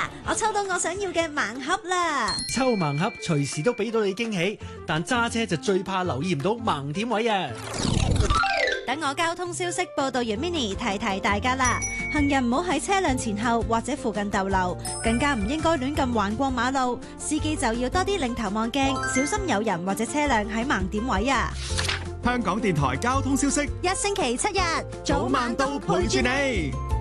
我抽到我想要嘅盲盒啦！ 抽盲盒隨時都俾到你驚喜，但揸車就最怕留意唔到盲點位啊！ 等我交通消息報道完 Mini 提提大家啦，行人唔好喺車輛前後或者附近逗留，更加唔應該亂咁橫過馬路。司機就要多啲擰頭望鏡，小心有人或者車輛喺盲點位啊！ 香港電台交通消息， 一星期7日， 早晚都陪住你。